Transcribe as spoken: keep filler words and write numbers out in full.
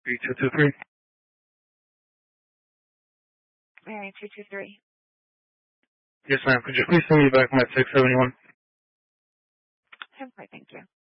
three two two three. Mary two two three. Yes, ma'am. Could you please send me back my six seventy-one? Okay, thank you.